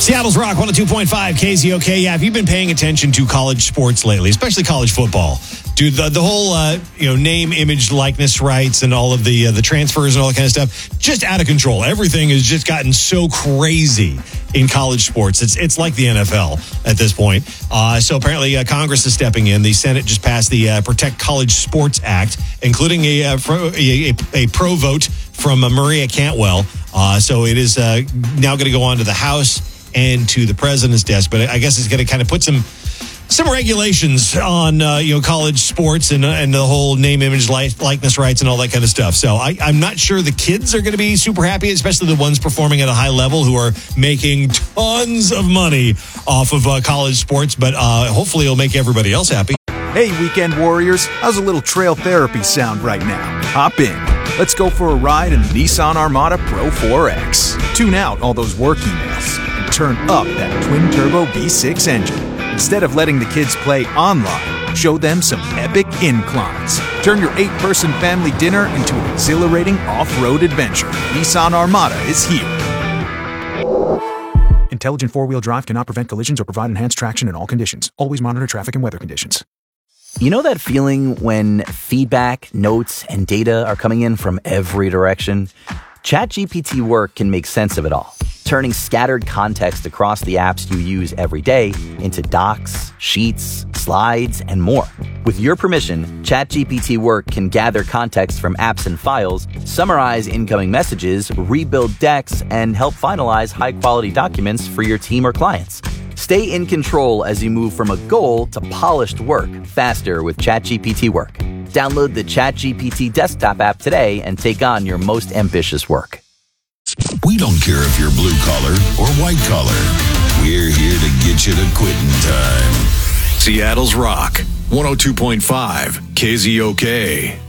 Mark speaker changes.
Speaker 1: Seattle's Rock 102.5 KZOK. Yeah, if you've been paying attention to college sports lately, especially college football, dude, the whole name, image, likeness rights, and all of the transfers and all that kind of stuff, just out of control. Everything has just gotten so crazy in college sports. It's like the NFL at this point. So apparently Congress is stepping in. The Senate just passed the Protect College Sports Act, including a pro vote from Maria Cantwell. So it is now going to go on to the House and to the president's desk. But I guess it's going to kind of put some regulations on college sports and the whole name, image, likeness rights and all that kind of stuff. So I'm not sure the kids are going to be super happy, especially the ones performing at a high level who are making tons of money off of college sports. But hopefully it'll make everybody else happy.
Speaker 2: Hey, weekend warriors, how's a little trail therapy sound right now? Hop in. Let's go for a ride in the Nissan Armada Pro 4X. Tune out all those work emails and turn up that twin-turbo V6 engine. Instead of letting the kids play online, show them some epic inclines. Turn your 8-person family dinner into an exhilarating off-road adventure. Nissan Armada is here. Intelligent four-wheel drive cannot prevent collisions or provide enhanced traction in all conditions. Always monitor traffic and weather conditions.
Speaker 3: You know that feeling when feedback, notes, and data are coming in from every direction? ChatGPT Work can make sense of it all, turning scattered context across the apps you use every day into docs, sheets, slides, and more. With your permission, ChatGPT Work can gather context from apps and files, summarize incoming messages, rebuild decks, and help finalize high-quality documents for your team or clients. Stay in control as you move from a goal to polished work faster with ChatGPT Work. Download the ChatGPT desktop app today and take on your most ambitious work.
Speaker 4: We don't care if you're blue collar or white collar. We're here to get you to quitting time. Seattle's Rock 102.5 KZOK.